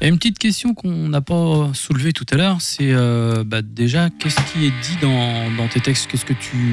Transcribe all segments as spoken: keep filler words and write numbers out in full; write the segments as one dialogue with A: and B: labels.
A: Il y a une petite question qu'on n'a pas soulevée tout à l'heure, c'est euh, bah, déjà, qu'est-ce qui est dit dans, dans tes textes? Qu'est-ce que tu...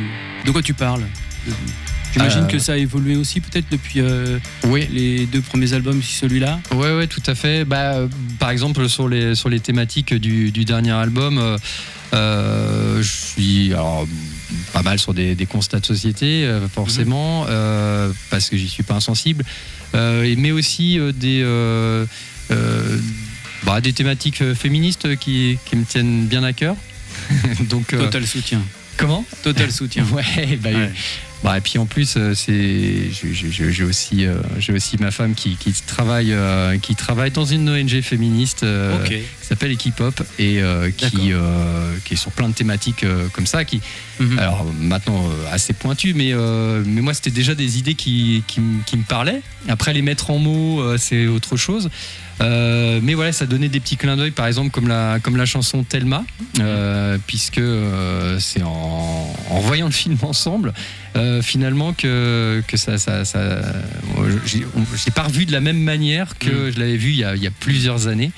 A: De quoi tu parles? J'imagine euh... que ça a évolué aussi peut-être depuis euh,
B: oui.
A: les deux premiers albums, si celui-là.
B: Oui, ouais, tout à fait. Bah, euh, par exemple, sur les, sur les thématiques du, du dernier album, euh, euh, je suis alors, pas mal sur des, des constats de société, euh, forcément, mmh. euh, parce que j'y suis pas insensible, euh, mais aussi euh, des... Euh, Euh, bah, des thématiques féministes qui, qui me tiennent bien à cœur. Donc, euh,
A: total soutien.
B: Comment ?
A: Total soutien.
B: Ouais, bah, ouais. Bah, et puis en plus, c'est, j'ai, j'ai, aussi, euh, j'ai aussi ma femme qui, qui, travaille, euh, qui travaille dans une O N G féministe euh,
A: okay.
B: qui s'appelle Equipop et euh, qui, euh, qui est sur plein de thématiques euh, comme ça. Qui, mm-hmm. Alors maintenant, euh, assez pointues, mais, euh, mais moi, c'était déjà des idées qui, qui, qui me parlaient. Après, les mettre en mots, euh, c'est autre chose. Euh, mais voilà, ça donnait des petits clins d'œil, par exemple comme la, comme la chanson Thelma, euh, puisque euh, c'est en, en voyant le film ensemble euh, finalement que, que ça, ça, ça j'ai, j'ai pas revu de la même manière que mmh. je l'avais vu il y a, il y a plusieurs années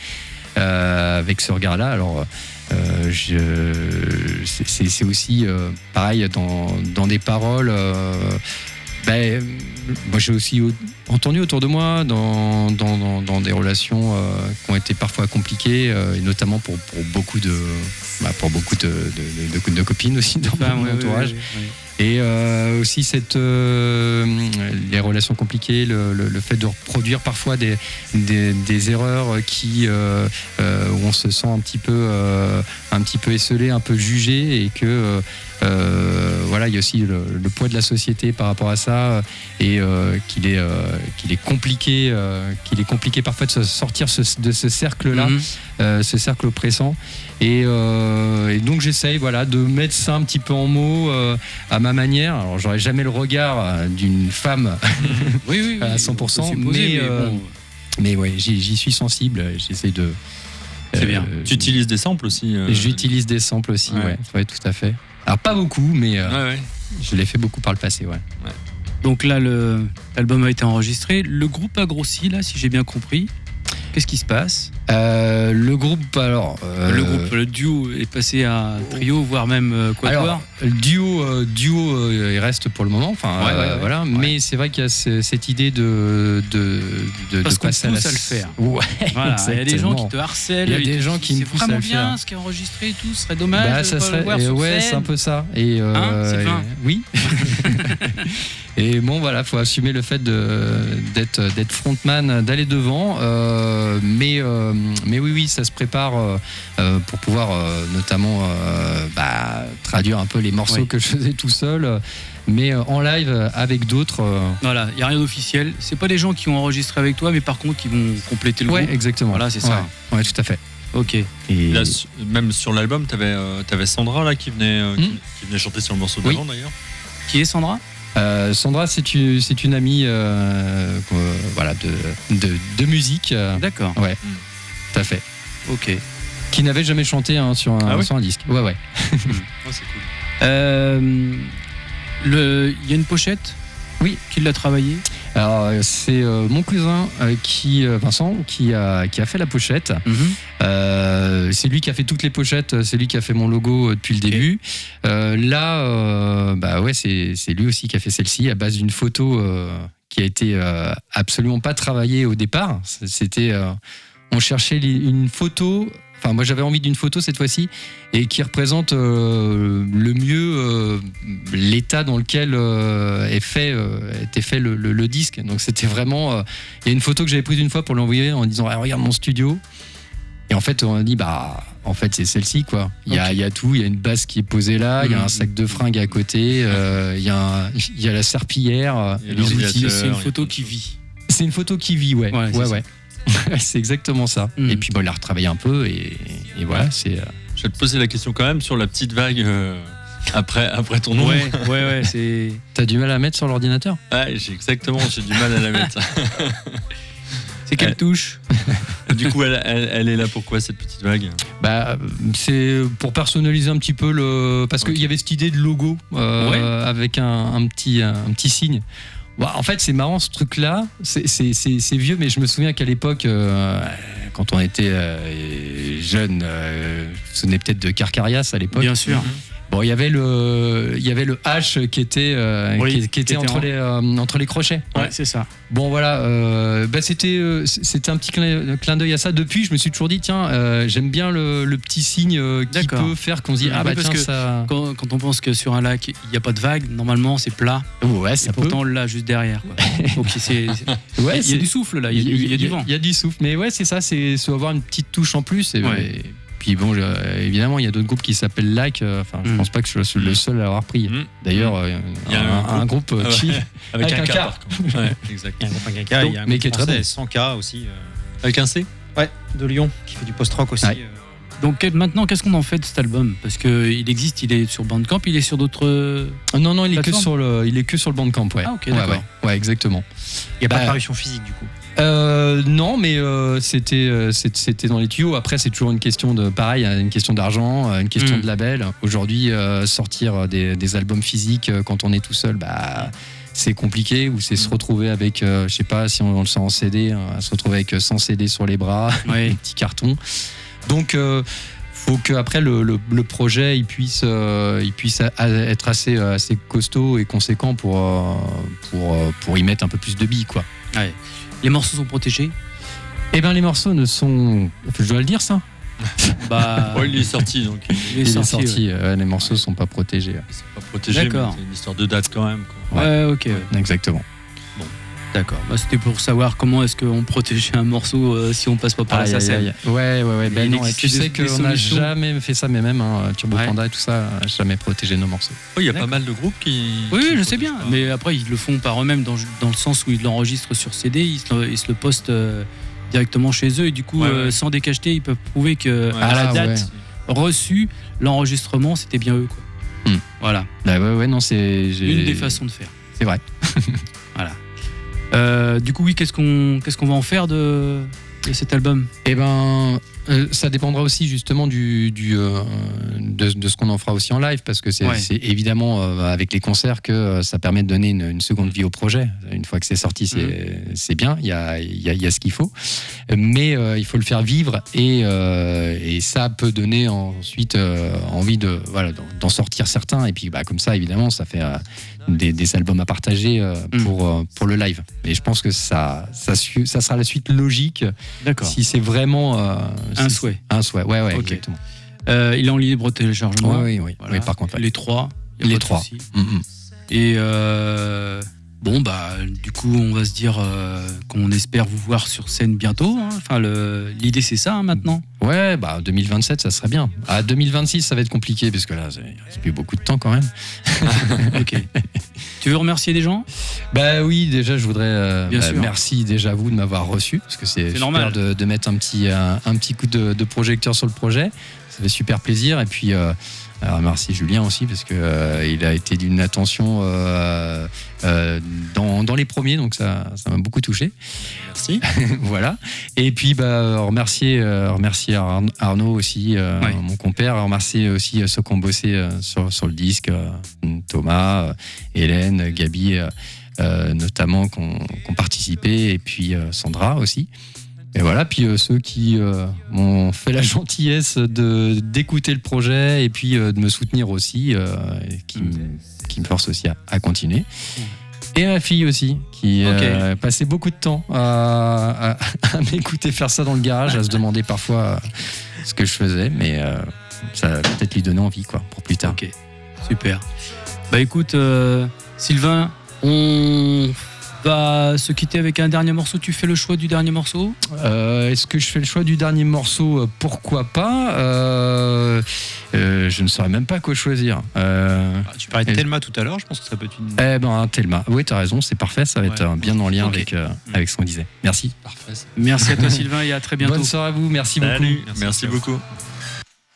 B: euh, avec ce regard-là. Alors euh, je, c'est, c'est, c'est aussi euh, pareil dans, dans des paroles. Euh, ben, moi j'ai aussi entendu autour de moi dans, dans, dans, dans des relations euh, qui ont été parfois compliquées euh, et notamment pour, pour beaucoup de bah, pour beaucoup de, de, de, de copines aussi dans enfin, mon oui, entourage oui, oui, oui. Et euh, aussi cette euh, les relations compliquées, le, le, le fait de reproduire parfois des, des, des erreurs qui euh, euh, où on se sent un petit peu euh, un petit peu esseulé, un peu jugé et que euh, Euh, voilà, il y a aussi le, le poids de la société par rapport à ça et euh, qu'il est euh, qu'il est compliqué euh, qu'il est compliqué parfois de se sortir ce, de ce cercle-là, mmh. euh, ce cercle oppressant. Et, euh, et donc j'essaye voilà de mettre ça un petit peu en mots euh, à ma manière. Alors j'aurais jamais le regard d'une femme
A: oui, oui, oui,
B: à cent pour cent,
A: supposer,
B: mais
A: mais,
B: euh,
A: bon.
B: mais ouais, j'y, j'y suis sensible. J'essaie de.
C: C'est euh, bien. Tu utilises des samples aussi euh...
B: J'utilise des samples aussi, ouais, ouais, ouais tout à fait. Alors pas beaucoup, mais euh, ouais, ouais. je l'ai fait beaucoup par le passé, ouais. ouais.
A: Donc là, le, l'album a été enregistré. Le groupe a grossi, là, si j'ai bien compris. Qu'est-ce qui se passe ?
B: euh, Le groupe, alors... Euh...
A: Le groupe, le duo est passé à trio, voire même euh, quatuor.
B: Alors, le duo, euh, duo euh, il reste pour le moment, enfin,
A: ouais,
B: euh,
A: ouais, ouais,
B: voilà.
A: Ouais.
B: Mais c'est vrai qu'il y a ce, cette idée de... de, de
A: Parce
B: de
A: qu'on
B: passer
A: pousse
B: à, la...
A: à le faire.
B: Ouais,
A: voilà, il y a des gens qui te harcèlent.
B: Il y a des gens qui me poussent à le faire.
A: C'est vraiment bien ce qui est enregistré et tout, ce serait dommage
B: bah,
A: de
B: ça
A: pas
B: serait,
A: le voir sur
B: ouais,
A: scène.
B: C'est un peu ça. Et, euh,
A: hein, c'est fin.
B: Oui. Et bon, voilà, faut assumer le fait de, d'être, d'être frontman, d'aller devant. Euh, mais, euh, mais oui, oui, ça se prépare euh, pour pouvoir euh, notamment euh, bah, traduire un peu les morceaux oui. que je faisais tout seul, mais en live avec d'autres. Euh...
A: Voilà, il n'y a rien d'officiel. C'est pas des gens qui ont enregistré avec toi, mais par contre qui vont compléter le
B: ouais,
A: groupe.
B: Ouais, exactement.
A: Voilà, c'est ça.
B: Ouais, ouais, tout à fait.
A: Ok.
C: Et là, même sur l'album, t'avais, euh, t'avais Sandra là qui venait, euh, mmh. qui, qui venait chanter sur le morceau d'avant oui. d'ailleurs.
A: Qui est Sandra ?
B: Euh, Sandra, c'est une, c'est une amie euh, euh, voilà, de, de, de musique. Euh,
A: D'accord.
B: Ouais, mmh. tout à fait.
A: Ok.
B: Qui n'avait jamais chanté hein, sur, un,
C: ah oui
B: sur un disque. Ouais, ouais.
C: mmh. oh, c'est cool.
A: Euh, le, y a une pochette ?
B: Oui.
A: Qui l'a travaillé ?
B: Alors c'est euh, mon cousin euh, qui euh, Vincent qui a qui a fait la pochette. Mm-hmm. Euh, c'est lui qui a fait toutes les pochettes. C'est lui qui a fait mon logo euh, depuis le okay. début. Euh, là, euh, bah ouais, c'est c'est lui aussi qui a fait celle-ci à base d'une photo euh, qui a été euh, absolument pas travaillée au départ. C'était euh, on cherchait une photo. Enfin, moi, j'avais envie d'une photo cette fois-ci et qui représente euh, le mieux euh, l'état dans lequel euh, est fait, euh, était fait le, le, le disque. Donc, c'était vraiment. Il euh, y a une photo que j'avais prise une fois pour l'envoyer en disant ah, regarde mon studio. Et en fait, on a dit bah, en fait, c'est celle-ci quoi. Il y a, okay. il y a tout. Il y a une basse qui est posée là. Il mmh. y a un sac de fringues à côté. Euh, il y a, un, il y a la serpillière.
A: Et les outils. C'est une photo qui vit.
B: C'est une photo qui vit, ouais, ouais, ouais. ouais. C'est exactement ça. Mmh. Et puis bon, il a retravaillé un peu et, et voilà. C'est. Euh...
C: Je vais te poser la question quand même sur la petite vague euh, après après ton nom.
A: Ouais, ouais, ouais. C'est.
B: T'as du mal à la mettre sur l'ordinateur ?
C: Ouais, j'ai exactement. J'ai du mal à la mettre.
A: C'est quelle elle... touche ?
C: Du coup, elle, elle, elle est là pourquoi cette petite vague ?
B: Bah, c'est pour personnaliser un petit peu le. Parce okay. qu'il y avait cette idée de logo euh, ouais. avec un, un petit un, un petit signe. Bon, en fait, c'est marrant ce truc-là. C'est, c'est, c'est, c'est vieux, mais je me souviens qu'à l'époque, euh, quand on était euh, jeune, euh, ce n'est peut-être de Carcarias à l'époque.
A: Bien sûr.
B: Bon, il y avait le, il y avait le H qui était, euh,
A: oui,
B: qui, qui était,
A: qui était
B: entre,
A: en...
B: les, euh, entre les crochets.
A: Ouais, c'est ça.
B: Bon, voilà, euh, bah, c'était, euh, c'était un petit clin, clin d'œil à ça. Depuis, je me suis toujours dit, tiens, euh, j'aime bien le, le petit signe euh, qui
A: D'accord.
B: peut faire qu'on se dit, ah,
A: ah
B: bah
A: parce
B: tiens,
A: que
B: ça.
A: Quand, quand on pense que sur un lac, il n'y a pas de vagues, normalement, c'est plat.
B: Ouais, ça
A: et
B: peut.
A: pourtant, on l'a juste derrière. Quoi. Donc, c'est, c'est...
B: Ouais,
A: il y a du souffle, là. Il y a, du, il y a du vent.
B: Il y a du souffle. Mais ouais, c'est ça, c'est, c'est avoir une petite touche en plus. Et,
A: ouais.
B: et puis bon, je, évidemment, il y a d'autres groupes qui s'appellent Lac. Enfin, je mm. pense pas que je sois le seul à l'avoir pris. Mm. D'ailleurs, euh, il y a un, un, un groupe, un groupe qui
C: ouais. avec, avec un, un K.
B: Par
C: contre. Ouais, exact.
D: Il y a un groupe avec un K. Donc, il y a un
B: mais qui est très bon.
D: cent K aussi. Euh...
C: Avec un C.
D: Ouais, de Lyon, qui fait du post-rock aussi.
B: Ouais.
D: Euh...
A: Donc maintenant, qu'est-ce qu'on en fait de cet album ? Parce qu'il existe, il est sur Bandcamp, il est sur d'autres.
B: Non, non, il est que sur le, il est que sur le Bandcamp, ouais.
A: Ah ok,
B: ouais,
A: d'accord.
B: Ouais, ouais, exactement.
D: Il n'y a
B: bah,
D: pas de parution physique du coup.
B: Euh, non, mais euh, c'était, euh, c'était dans les tuyaux. Après, c'est toujours une question de, pareil, une question d'argent, une question mmh. de label. Aujourd'hui, euh, sortir des, des albums physiques quand on est tout seul, bah, c'est compliqué. Ou c'est mmh. se retrouver avec, euh, je sais pas, si on, on le sort en C D, hein, se retrouver avec cent C D sur les bras,
A: ouais.
B: des petits cartons. Donc, euh, faut que après le, le, le projet il puisse, euh, il puisse a, a, être assez, assez costaud et conséquent pour, euh, pour, pour y mettre un peu plus de billes, quoi.
A: Ouais. Les morceaux sont protégés ?
B: Eh bien, les morceaux ne sont. Je dois le dire, ça ?
C: Bah. Ouais, il est sorti donc.
B: Il est il sorti. Est sorti ouais. Ouais, les morceaux ne sont pas protégés.
C: C'est pas protégé,
A: d'accord.
C: mais c'est une histoire de date quand même. Quoi.
A: Ouais, ouais, ok. Ouais.
B: Exactement.
A: Bon. D'accord. Bah, c'était pour savoir comment est-ce qu'on protégeait un morceau euh, si on passe pas par la S A C M.
B: Ouais, ouais, ouais. Ben non, et tu sais
A: des,
B: qu'on n'a jamais fait ça, mais même hein, Turbo ouais. Panda et tout ça, jamais protégé nos morceaux.
C: Il oui, y a d'accord. pas mal de groupes qui.
A: Oui,
C: qui
A: je sais bien. Pas. Mais après, ils le font par eux-mêmes dans, dans le sens où ils l'enregistrent sur C D, ils se le, ils se le postent euh, directement chez eux et du coup, ouais, ouais. Euh, sans décacheter, ils peuvent prouver que ouais, à la date ouais. reçue, l'enregistrement, c'était bien eux, quoi. Hmm. Voilà.
B: Bah ouais, ouais, non, c'est j'ai...
A: une des façons de faire.
B: C'est vrai.
A: Voilà. Euh, du coup, oui, qu'est-ce qu'on, qu'est-ce qu'on va en faire de, de cet album ?
B: Eh ben, euh, ça dépendra aussi justement du, du euh, de, de ce qu'on en fera aussi en live, parce que c'est, ouais. c'est évidemment euh, avec les concerts que euh, ça permet de donner une, une seconde vie au projet. Une fois que c'est sorti, c'est, mmh. c'est bien, il y a, y, a, y a ce qu'il faut, mais euh, il faut le faire vivre et, euh, et ça peut donner ensuite euh, envie de, voilà, d'en sortir certains, et puis bah, comme ça, évidemment, ça fait euh, des, des albums à partager euh, pour, mmh. euh, pour le live. Et je pense que ça, ça, ça sera la suite logique.
A: D'accord.
B: Si c'est vraiment euh,
A: un
B: si
A: souhait.
B: Un souhait, ouais, ouais,
A: okay.
B: exactement.
A: Euh, il est en libre téléchargement.
B: Oui, oui, oui.
A: Voilà.
B: oui par contre. Ouais.
A: Les trois.
B: Les trois. Mm-hmm.
A: Et euh, bon, bah, du coup, on va se dire euh, qu'on espère vous voir sur scène bientôt. Hein. Enfin, le, l'idée, c'est ça hein, maintenant.
B: Ouais, bah deux mille vingt-sept, ça serait bien. À deux mille vingt-six, ça va être compliqué parce que là, il reste plus beaucoup de temps quand même.
A: Ok. Tu veux remercier des gens ?
B: Bah oui, déjà, je voudrais. Euh,
A: Bien
B: bah,
A: sûr.
B: Merci déjà à vous de m'avoir reçu parce que c'est, c'est super
A: normal.
B: De, de mettre un petit, un, un petit coup de, de projecteur sur le projet. Ça fait super plaisir. Et puis, euh, alors merci Julien aussi parce que euh, il a été d'une attention euh, euh, dans, dans les premiers, donc ça, ça m'a beaucoup touché.
C: Merci.
B: Voilà. Et puis, bah, remercier, euh, remercier Arnaud aussi, euh, ouais. mon compère. Remercier aussi ceux qui ont bossé euh, sur, sur le disque, euh, Thomas, euh, Hélène, Gabi, euh, euh, notamment, qui ont, qui ont participé, et puis euh, Sandra aussi. Et voilà, puis euh, ceux qui euh, m'ont fait la gentillesse de, d'écouter le projet et puis euh, de me soutenir aussi, euh, et qui, mmh. qui me force aussi à, à continuer. Et ma fille aussi, qui okay. euh, passait beaucoup de temps à, à, à m'écouter faire ça dans le garage, à se demander parfois ce que je faisais, mais euh, ça va peut-être lui donner envie, quoi, pour plus tard.
A: Ok, super. Bah écoute, euh, Sylvain, on va se quitter avec un dernier morceau. Tu fais le choix du dernier morceau ?
B: euh, Est-ce que je fais le choix du dernier morceau ? Pourquoi pas ? euh, euh, Je ne saurais même pas quoi choisir. Euh,
D: ah, tu parlais de Thelma tout à l'heure, je pense que ça peut être une...
B: Eh ben, Thelma, oui, t'as raison, c'est parfait, ça va ouais. être bien en lien okay. avec, euh, mmh. avec ce qu'on disait. Merci.
C: Parfait.
A: Merci à toi Sylvain et à très bientôt.
B: Bonne soirée à vous, merci
C: Salut.
B: beaucoup.
C: Merci, merci beaucoup.